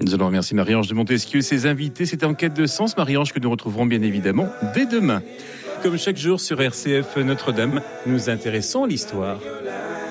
Nous allons remercier Marie-Ange de Montesquieu et ses invités. C'est En quête de sens, Marie-Ange, que nous retrouverons bien évidemment dès demain. Comme chaque jour sur RCF Notre-Dame, nous intéressons à l'histoire.